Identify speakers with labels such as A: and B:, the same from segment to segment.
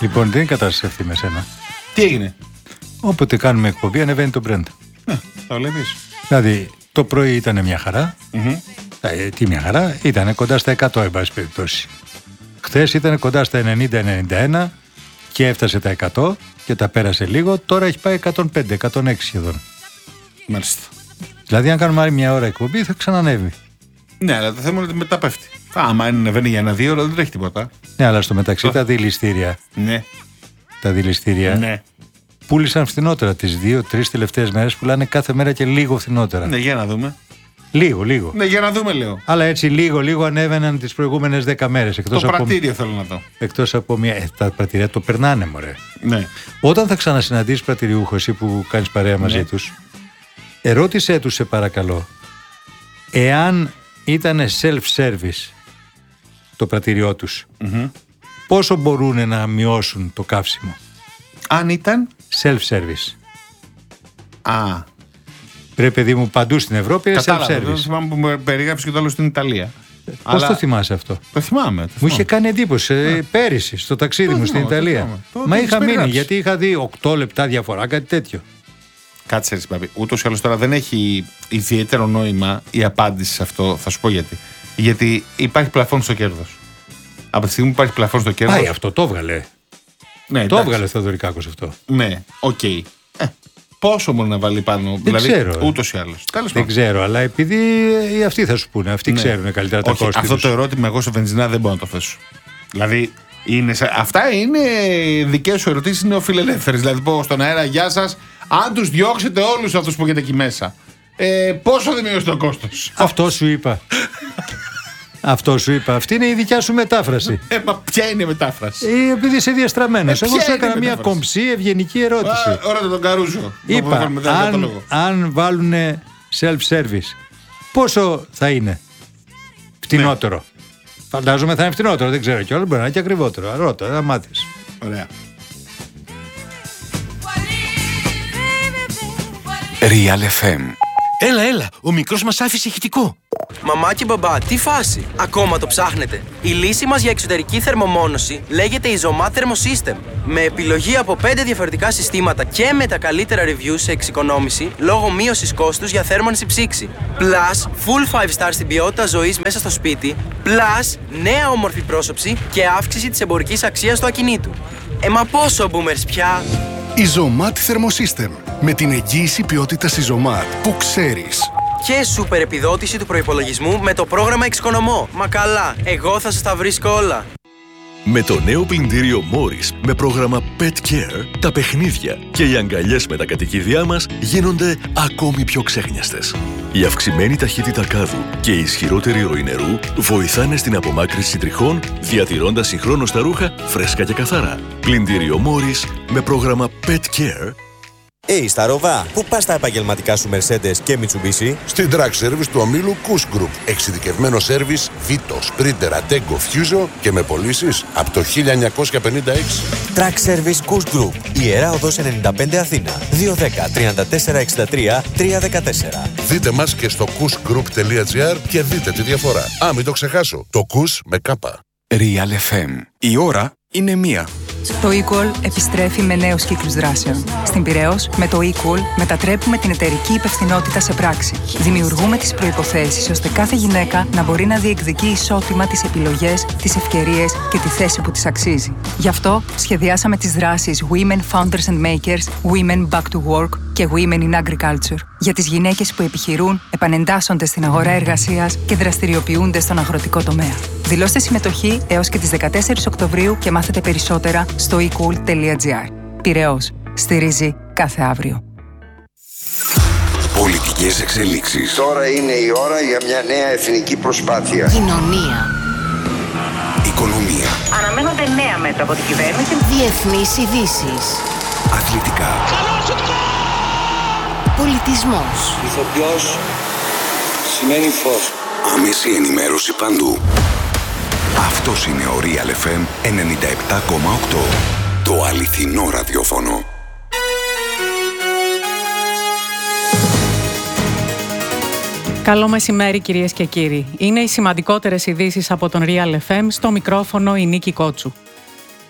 A: Λοιπόν, δεν είναι κατάσταση αυτή με σένα.
B: Τι έγινε?
A: Όποτε κάνουμε εκπομπή, ανεβαίνει το Brent.
B: Το βλέπεις.
A: Δηλαδή, το πρωί ήταν μια χαρά. Τι μια χαρά, ήταν κοντά στα 100 εν πάση περιπτώσει. Χθες ήταν κοντά στα 90-91 και έφτασε τα 100 και τα πέρασε λίγο. Τώρα έχει πάει 105-106 σχεδόν.
B: Μάλιστα.
A: Δηλαδή, αν κάνουμε άλλη μια ώρα εκπομπή, θα ξανανεύει.
B: Ναι, αλλά το θέμα είναι ότι μετά πέφτει. Άμα ανεβαίνει για 1-2 ώρα, δεν τρέχει τίποτα.
A: Ναι, αλλά στο μεταξύ τα δηληστήρια.
B: Ναι.
A: Τα δηληστήρια.
B: Ναι.
A: Πούλησαν φθηνότερα. Τις 2-3 τελευταίες μέρες πουλάνε κάθε μέρα και λίγο φθηνότερα.
B: Ναι, για να δούμε.
A: Λίγο.
B: Ναι, για να δούμε, λέω.
A: Αλλά έτσι λίγο ανέβαιναν τις προηγούμενες 10 μέρες.
B: Το πρατήριο θέλω να δω.
A: Εκτός από μια. Τα πρατήρια το περνάνε, μωρέ.
B: Ναι.
A: Όταν θα ξανασυναντήσεις πρατηριούχο, εσύ που κάνεις παρέα μαζί τους, ερώτησέ τους, σε παρακαλώ, εάν ήταν self-service το πρατήριό τους, πόσο μπορούν να μειώσουν το καύσιμο?
B: Αν ήταν
A: self-service. Πρέπει, παιδί μου, παντού στην Ευρώπη είναι self-service.
B: Το θυμάμαι που μου περιγράψεις και το άλλο στην Ιταλία.
A: Πώς το θυμάσαι αυτό?
B: Το θυμάμαι.
A: Μου είχε κάνει εντύπωση πέρυσι στο ταξίδι μου στην Ιταλία. Μα είχα μείνει γιατί είχα δει 8 λεπτά διαφορά, κάτι τέτοιο.
B: Κάτσε, Παπί. Ούτως ή άλλως τώρα δεν έχει ιδιαίτερο νόημα η απάντηση σε αυτό. Θα σου πω γιατί. Γιατί υπάρχει πλαφόν στο κέρδος. Από τη στιγμή που υπάρχει πλαφόν στο κέρδος.
A: Πάει, αυτό το έβγαλε.
B: Ναι,
A: το έβγαλε ο Θεοδωρικάκος αυτό.
B: Ναι, οκ. Πόσο μπορεί να βάλει πάνω,
A: δεν ξέρω.
B: Ούτως ή άλλως.
A: Δεν ξέρω, αλλά επειδή αυτοί θα σου πούνε, αυτοί ξέρουν καλύτερα τα κόστη.
B: Αυτό το ερώτημα εγώ σε βενζινά δεν μπορώ να το θέσω. Δηλαδή, αυτά είναι δικές σου ερωτήσεις νεοφιλελεύθερες. Δηλαδή, πω στον αέρα, γεια σας, αν τους διώξετε όλους αυτούς που έχετε εκεί μέσα, πόσο δεν μειώσει το κόστος?
A: Αυτό σου είπα. Αυτό σου είπα. Αυτή είναι η δικιά σου μετάφραση.
B: Μα ποια είναι η μετάφραση?
A: Επειδή είσαι διαστραμμένος. Εγώ σου έκανα μια κομψή ευγενική ερώτηση.
B: Ωραία, τον Καρούζο.
A: Είπα, αν βάλουν self-service, πόσο θα είναι φτηνότερο? Φαντάζομαι θα είναι φτηνότερο, δεν ξέρω κιόλας, μπορεί να είναι και ακριβότερο. Ρώτα, θα μάθεις.
B: Ωραία.
C: Real FM.
D: Έλα, ο μικρός μας άφησε ηχητικό.
E: Μαμά και μπαμπά, τι φάση? Ακόμα το ψάχνετε? Η λύση μας για εξωτερική θερμομόνωση λέγεται Isomat Thermosystem. Με επιλογή από 5 διαφορετικά συστήματα και με τα καλύτερα reviews σε εξοικονόμηση λόγω μείωσης κόστους για θέρμανση ψήξη. Plus, full 5 star στην ποιότητα ζωής μέσα στο σπίτι. Plus, νέα όμορφη πρόσωψη και αύξηση της εμπορικής αξίας του ακινήτου. Μα πόσο boomers πια?
F: Isomat Thermosystem. Με την εγγύηση ποιότητας Isomat που ξέρεις.
E: Και σούπερ επιδότηση του προϋπολογισμού με το πρόγραμμα Εξοικονομώ. Μα καλά, εγώ θα σας τα βρίσκω όλα.
C: Με το νέο πλυντήριο Morris με πρόγραμμα Pet Care, τα παιχνίδια και οι αγκαλιές με τα κατοικίδια μας γίνονται ακόμη πιο ξέχνιαστες. Η αυξημένη ταχύτητα κάδου και η ισχυρότερη ροή νερού βοηθάνε στην απομάκρυνση τριχών, διατηρώντας συγχρόνως τα ρούχα φρέσκα και καθαρά. Πλυντήριο Morris με πρόγραμμα Pet Care.
G: Στα Ροβά, πού πας τα επαγγελματικά σου Mercedes και Mitsubishi?
H: Στην Track Service του ομίλου Kuss Group. Εξειδικευμένο σέρβις Vito, Sprinter, Ateco, Fuso και με πωλήσεις από το 1956.
G: Track Service Kuss Group. Ιερά Οδός 95 Αθήνα. 210 34 63 314.
H: Δείτε μας και στο kussgroup.gr και δείτε τη διαφορά. Μην το ξεχάσω. Το Kuss με κάπα.
C: Real FM. Η ώρα είναι 1.
I: Το Equal επιστρέφει με νέους κύκλους δράσεων. Στην Πειραιώς, με το Equal μετατρέπουμε την εταιρική υπευθυνότητα σε πράξη. Δημιουργούμε τις προϋποθέσεις ώστε κάθε γυναίκα να μπορεί να διεκδικεί ισότιμα τις επιλογές, τις ευκαιρίες και τη θέση που της αξίζει. Γι' αυτό σχεδιάσαμε τις δράσεις Women Founders and Makers, Women Back to Work και Women in Agriculture. Για τις γυναίκες που επιχειρούν, επανεντάσσονται στην αγορά εργασίας και δραστηριοποιούνται στον αγροτικό τομέα. Δηλώστε συμμετοχή έως και τις 14 Οκτωβρίου και μάθετε περισσότερα στο ecool.gr. Πειραιώς. Στηρίζει κάθε αύριο.
C: Πολιτικές εξελίξεις.
J: Τώρα είναι η ώρα για μια νέα εθνική προσπάθεια.
K: Κοινωνία.
C: Οικονομία.
L: Αναμένονται νέα μέτρα από την κυβέρνηση.
K: Διεθνείς ειδήσεις.
C: Αθλητικά.
K: Πολιτισμός.
M: Ηθοποιός σημαίνει φως.
C: Άμεση ενημέρωση παντού. Αυτός είναι ο Real FM 97,8. Το αληθινό ραδιόφωνο.
N: Καλό μεσημέρι κυρίες και κύριοι. Είναι οι σημαντικότερες ειδήσεις από τον Real FM, στο μικρόφωνο η Νίκη Κότσου.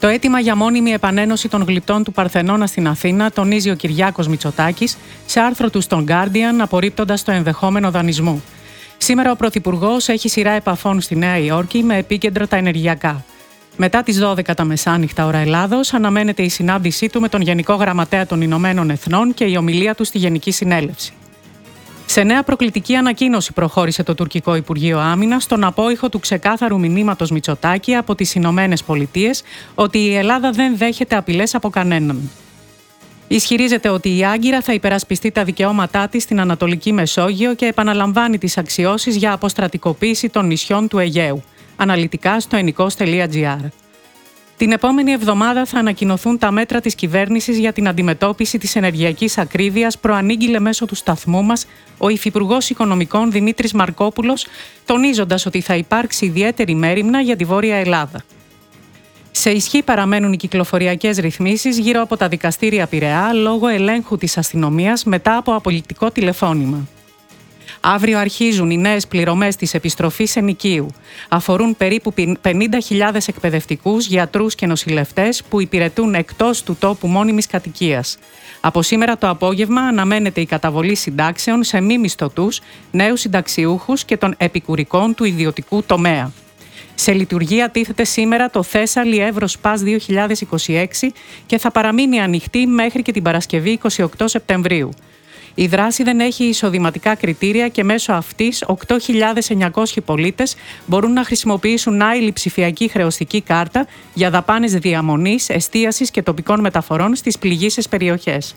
N: Το αίτημα για μόνιμη επανένωση των γλυπτών του Παρθενώνα στην Αθήνα τονίζει ο Κυριάκος Μητσοτάκης σε άρθρο του στον Guardian, απορρίπτοντας το ενδεχόμενο δανεισμού. Σήμερα ο Πρωθυπουργός έχει σειρά επαφών στη Νέα Υόρκη με επίκεντρο τα ενεργειακά. Μετά τις 12 τα μεσάνυχτα ώρα Ελλάδος αναμένεται η συνάντησή του με τον Γενικό Γραμματέα των Ηνωμένων Εθνών και η ομιλία του στη Γενική Συνέλευση. Σε νέα προκλητική ανακοίνωση προχώρησε το τουρκικό Υπουργείο Άμυνας στον απόϊχο του ξεκάθαρου μηνύματος Μητσοτάκη από τις Ηνωμένες Πολιτείες ότι η Ελλάδα δεν δέχεται απειλές από κανέναν. Ισχυρίζεται ότι η Άγκυρα θα υπερασπιστεί τα δικαιώματά της στην Ανατολική Μεσόγειο και επαναλαμβάνει τις αξιώσεις για αποστρατικοποίηση των νησιών του Αιγαίου. Αναλυτικά στο ennikos.gr. Την επόμενη εβδομάδα θα ανακοινωθούν τα μέτρα της κυβέρνησης για την αντιμετώπιση της ενεργειακής ακρίβειας, προανήγγειλε μέσω του σταθμού μας ο Υφυπουργός Οικονομικών Δημήτρης Μαρκόπουλος, τονίζοντας ότι θα υπάρξει ιδιαίτερη μέριμνα για τη Βόρεια Ελλάδα. Σε ισχύ παραμένουν οι κυκλοφοριακές ρυθμίσεις γύρω από τα δικαστήρια Πειραιά λόγω ελέγχου της αστυνομίας μετά από απολυτικό τηλεφώνημα. Αύριο αρχίζουν οι νέες πληρωμές της επιστροφής ενοικίου. Αφορούν περίπου 50.000 εκπαιδευτικούς, γιατρούς και νοσηλευτές που υπηρετούν εκτός του τόπου μόνιμης κατοικίας. Από σήμερα το απόγευμα αναμένεται η καταβολή συντάξεων σε μη μισθωτούς, νέους συνταξιούχους και των επικουρικών του ιδιωτικού τομέα. Σε λειτουργία τίθεται σήμερα το Θέσσαλι Εύρος Πας 2026 και θα παραμείνει ανοιχτή μέχρι και την Παρασκευή 28 Σεπτεμβρίου. Η δράση δεν έχει εισοδηματικά κριτήρια και μέσω αυτής 8.900 πολίτες μπορούν να χρησιμοποιήσουν άειλη ψηφιακή χρεωστική κάρτα για δαπάνες διαμονής, εστίασης και τοπικών μεταφορών στις πληγείσες περιοχές.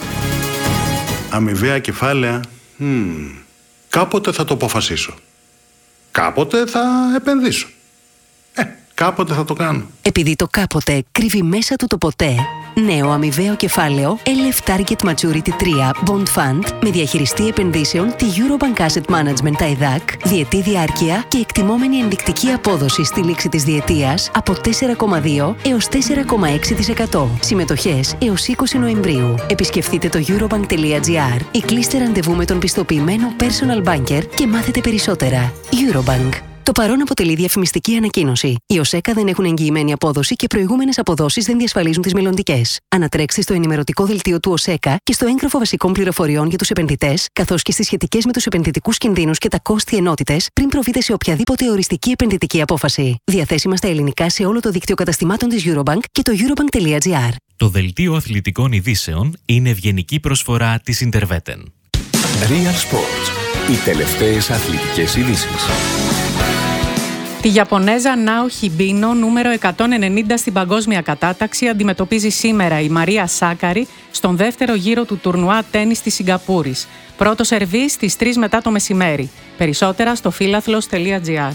O: Αμοιβαία κεφάλαια. Κάποτε θα το αποφασίσω. Κάποτε θα επενδύσω. Κάποτε θα το κάνω.
P: Επειδή το κάποτε κρύβει μέσα του το ποτέ, νέο αμοιβαίο κεφάλαιο LF Target Maturity 3 Bond Fund με διαχειριστή επενδύσεων τη Eurobank Asset Management ΤΑΙΔΑΚ, διετή διάρκεια και εκτιμόμενη ενδεικτική απόδοση στη λήξη της διετίας από 4,2 έως 4,6%. Συμμετοχές έως 20 Νοεμβρίου. Επισκεφτείτε το eurobank.gr ή κλείστε ραντεβού με τον πιστοποιημένο personal banker και μάθετε περισσότερα. Eurobank. Το παρόν αποτελεί διαφημιστική ανακοίνωση. Οι ΟΣΕΚΑ δεν έχουν εγγυημένη απόδοση και προηγούμενες αποδόσεις δεν διασφαλίζουν τις μελλοντικές. Ανατρέξτε στο ενημερωτικό δελτίο του ΟΣΕΚΑ και στο έγγραφο βασικών πληροφοριών για τους επενδυτές, καθώς και στις σχετικές με τους επενδυτικούς κινδύνους και τα κόστη ενότητες, πριν προβείτε σε οποιαδήποτε οριστική επενδυτική απόφαση. Διαθέσιμα στα ελληνικά σε όλο το δίκτυο καταστημάτων της Eurobank και το eurobank.gr.
Q: Το δελτίο αθλητικών ειδήσεων είναι ευγενική προσφορά της Interveten.
R: Real Sports. Οι τελευταίες αθλητικές ειδήσεις.
N: Τη Ιαπωνέζα Νάο Χιμπίνο, νούμερο 190 στην παγκόσμια κατάταξη, αντιμετωπίζει σήμερα η Μαρία Σάκαρη στον δεύτερο γύρο του τουρνουά τένις της Σιγκαπούρης. Πρώτο σερβίς στις 3 μετά το μεσημέρι. Περισσότερα στο philathlos.gr.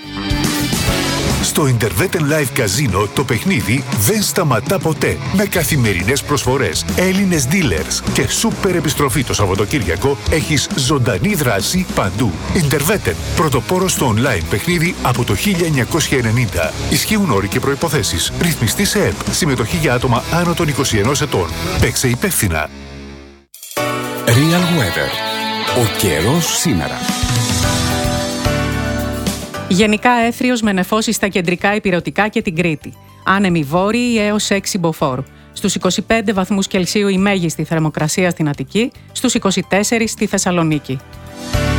S: Στο Interveten Live Casino το παιχνίδι δεν σταματά ποτέ. Με καθημερινές προσφορές, Έλληνες dealers και σούπερ επιστροφή το Σαββατοκύριακο έχεις ζωντανή δράση παντού. Interveten, πρωτοπόρος στο online παιχνίδι από το 1990. Ισχύουν όροι και προϋποθέσεις. Ρυθμιστή σε ΕΠ. Συμμετοχή για άτομα άνω των 21 ετών. Παίξε υπεύθυνα.
R: Real Weather. Ο καιρός σήμερα.
N: Γενικά έθριος με νεφώσεις στα κεντρικά ηπειρωτικά και την Κρήτη. Άνεμοι βόρειοι έως 6 μποφόρ. Στους 25 βαθμούς Κελσίου η μέγιστη θερμοκρασία στην Αττική, στους 24 στη Θεσσαλονίκη.